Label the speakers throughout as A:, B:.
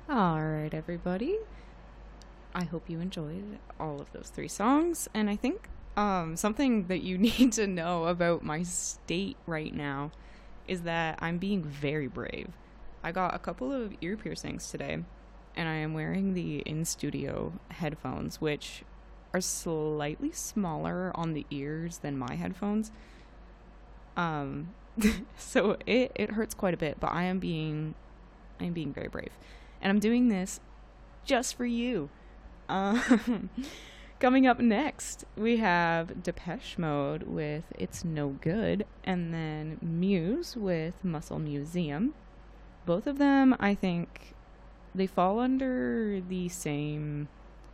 A: All right, everybody. I hope you enjoyed all of those three songs. And I think something that you need to know about my state right now is that I'm being very brave. I got a couple of ear piercings today, and I am wearing the in studio headphones, which are slightly smaller on the ears than my headphones. Um, so it hurts quite a bit, but I'm being very brave, and I'm doing this just for you. Um, Coming up next, we have Depeche Mode with It's No Good, and then Muse with Muscle Museum. Both of them, I think, they fall under the same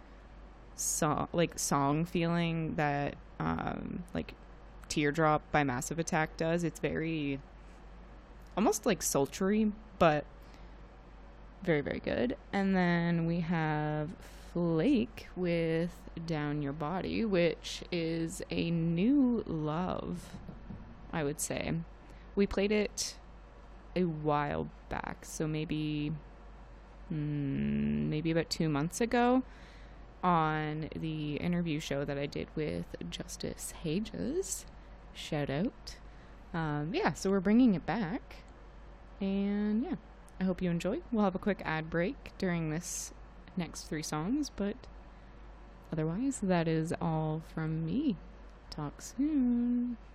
A: song feeling that like Teardrop by Massive Attack does. It's very almost like sultry, but very, very good. And then we have Flake with Down Your Body, which is a new love, I would say. We played it a while back, so maybe about 2 months ago on the interview show that I did with Justice Hages. Shout out. Yeah, so we're bringing it back. And yeah, I hope you enjoy. We'll have a quick ad break during this next three songs, but otherwise, that is all from me. Talk soon.